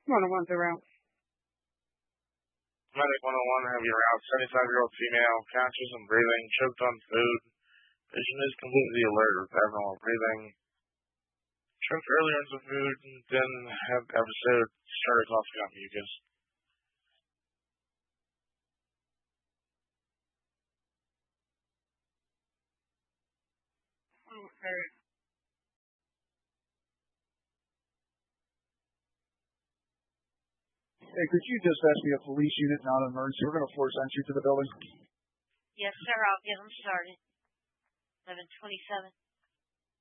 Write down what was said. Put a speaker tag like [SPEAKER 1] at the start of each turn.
[SPEAKER 1] 101's around.
[SPEAKER 2] Medic 101, have you around 75-year-old female, conscious and breathing, choked on food. Patient is completely alert with abnormal breathing. Choked earlier on some food and then had episode started coughing up mucus.
[SPEAKER 1] Okay.
[SPEAKER 3] Hey, could you dispatch me a police unit, not an emergency? We're going to force entry to the building.
[SPEAKER 4] Yes, sir. I'll get them started. 11:27.